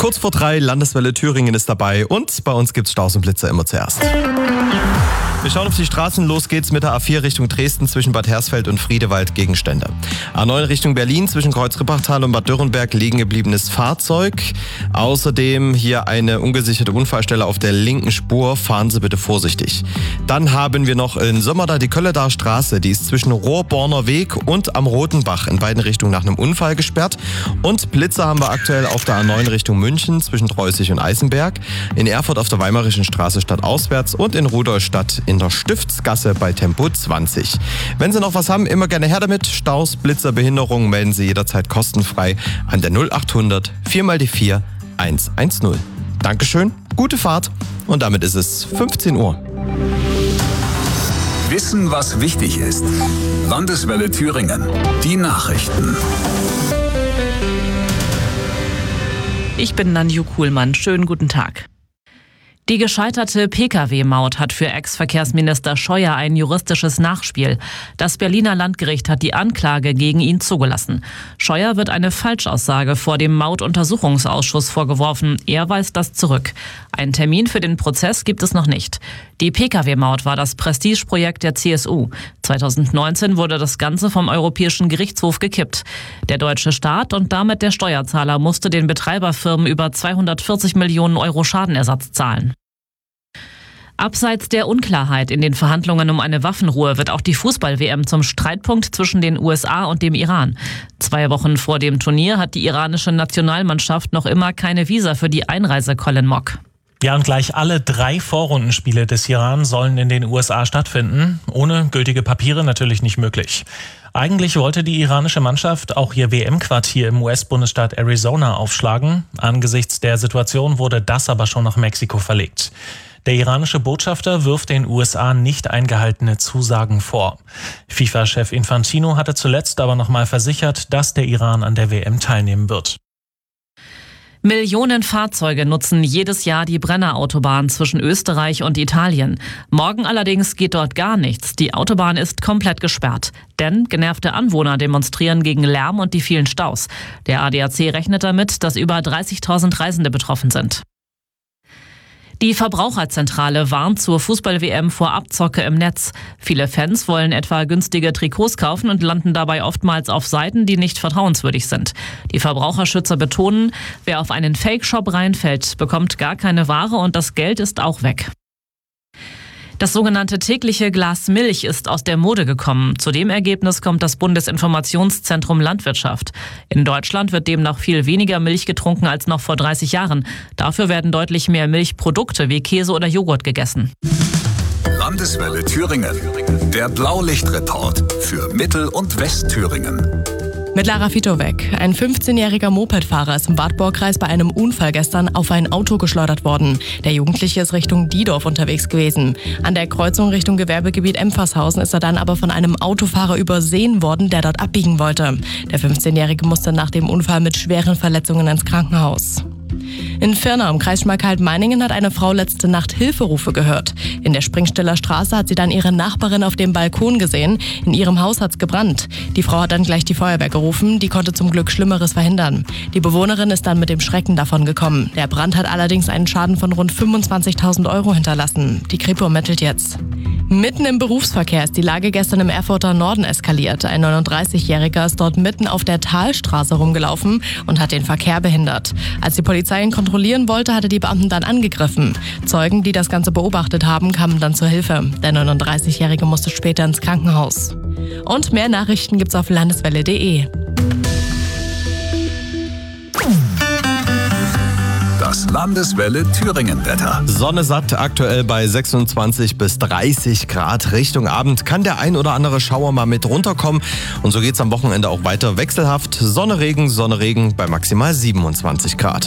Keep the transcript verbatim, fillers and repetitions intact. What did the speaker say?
Kurz vor drei, Landeswelle Thüringen ist dabei und bei uns gibt's Staus und Blitzer immer zuerst. Wir schauen auf die Straßen. Los geht's mit der A vier Richtung Dresden zwischen Bad Hersfeld und Friedewald Gegenstände. A neun Richtung Berlin zwischen Kreuz-Rippachtal und Bad Dürrenberg liegen gebliebenes Fahrzeug. Außerdem hier eine ungesicherte Unfallstelle auf der linken Spur. Fahren Sie bitte vorsichtig. Dann haben wir noch in Sömmerda die Kölledaer Straße. Die ist zwischen Rohrborner Weg und am Rotenbach in beiden Richtungen nach einem Unfall gesperrt. Und Blitzer haben wir aktuell auf der A neun Richtung München zwischen Treußig und Eisenberg. In Erfurt auf der Weimarischen Straße stadtauswärts und in Rudolstadt in der Stiftsgasse bei Tempo zwanzig. Wenn Sie noch was haben, immer gerne her damit. Staus, Blitzer, Behinderungen melden Sie jederzeit kostenfrei an der null achthundert vier mal die vier eins eins null. Dankeschön, gute Fahrt und damit ist es fünfzehn Uhr. Wissen, was wichtig ist. Landeswelle Thüringen. Die Nachrichten. Ich bin Nanju Kuhlmann. Schönen guten Tag. Die gescheiterte P K W-Maut hat für Ex-Verkehrsminister Scheuer ein juristisches Nachspiel. Das Berliner Landgericht hat die Anklage gegen ihn zugelassen. Scheuer wird eine Falschaussage vor dem Mautuntersuchungsausschuss vorgeworfen. Er weist das zurück. Einen Termin für den Prozess gibt es noch nicht. Die P K W-Maut war das Prestigeprojekt der C S U. zweitausendneunzehn wurde das Ganze vom Europäischen Gerichtshof gekippt. Der deutsche Staat und damit der Steuerzahler musste den Betreiberfirmen über zweihundertvierzig Millionen Euro Schadenersatz zahlen. Abseits der Unklarheit in den Verhandlungen um eine Waffenruhe wird auch die Fußball-W M zum Streitpunkt zwischen den U S A und dem Iran. Zwei Wochen vor dem Turnier hat die iranische Nationalmannschaft noch immer keine Visa für die Einreise. Colin Mock. Ja, und gleich alle drei Vorrundenspiele des Iran sollen in den U S A stattfinden. Ohne gültige Papiere natürlich nicht möglich. Eigentlich wollte die iranische Mannschaft auch ihr W M-Quartier im U S-Bundesstaat Arizona aufschlagen. Angesichts der Situation wurde das aber schon nach Mexiko verlegt. Der iranische Botschafter wirft den U S A nicht eingehaltene Zusagen vor. FIFA-Chef Infantino hatte zuletzt aber nochmal versichert, dass der Iran an der W M teilnehmen wird. Millionen Fahrzeuge nutzen jedes Jahr die Brennerautobahn zwischen Österreich und Italien. Morgen allerdings geht dort gar nichts. Die Autobahn ist komplett gesperrt. Denn genervte Anwohner demonstrieren gegen Lärm und die vielen Staus. Der A D A C rechnet damit, dass über dreißigtausend Reisende betroffen sind. Die Verbraucherzentrale warnt zur Fußball-W M vor Abzocke im Netz. Viele Fans wollen etwa günstige Trikots kaufen und landen dabei oftmals auf Seiten, die nicht vertrauenswürdig sind. Die Verbraucherschützer betonen, wer auf einen Fake-Shop reinfällt, bekommt gar keine Ware und das Geld ist auch weg. Das sogenannte tägliche Glas Milch ist aus der Mode gekommen. Zu dem Ergebnis kommt das Bundesinformationszentrum Landwirtschaft. In Deutschland wird demnach viel weniger Milch getrunken als noch vor dreißig Jahren. Dafür werden deutlich mehr Milchprodukte wie Käse oder Joghurt gegessen. Landeswelle Thüringen. Der Blaulichtreport für Mittel- und Westthüringen. Mit Lara Fitowek. Ein fünfzehnjähriger Mopedfahrer ist im Wartburgkreis bei einem Unfall gestern auf ein Auto geschleudert worden. Der Jugendliche ist Richtung Diedorf unterwegs gewesen. An der Kreuzung Richtung Gewerbegebiet Empfershausen ist er dann aber von einem Autofahrer übersehen worden, der dort abbiegen wollte. Der fünfzehnjährige musste nach dem Unfall mit schweren Verletzungen ins Krankenhaus. In Virna im Kreis Schmalkalden-Meiningen hat eine Frau letzte Nacht Hilferufe gehört. In der Springstiller Straße hat sie dann ihre Nachbarin auf dem Balkon gesehen. In ihrem Haus hat's gebrannt. Die Frau hat dann gleich die Feuerwehr gerufen. Die konnte zum Glück Schlimmeres verhindern. Die Bewohnerin ist dann mit dem Schrecken davon gekommen. Der Brand hat allerdings einen Schaden von rund fünfundzwanzigtausend Euro hinterlassen. Die Kripo ermittelt jetzt. Mitten im Berufsverkehr ist die Lage gestern im Erfurter Norden eskaliert. Ein neununddreißigjähriger ist dort mitten auf der Talstraße rumgelaufen und hat den Verkehr behindert. Als die Polizei ihn kontrollieren wollte, hatte die Beamten dann angegriffen. Zeugen, die das Ganze beobachtet haben, kamen dann zur Hilfe. Der neununddreißigjährige musste später ins Krankenhaus. Und mehr Nachrichten gibt's auf landeswelle punkt de. Das Landeswelle Thüringen-Wetter. Sonne satt, aktuell bei sechsundzwanzig bis dreißig Grad. Richtung Abend kann der ein oder andere Schauer mal mit runterkommen. Und so geht's am Wochenende auch weiter wechselhaft. Sonne, Regen, Sonne, Regen bei maximal siebenundzwanzig Grad.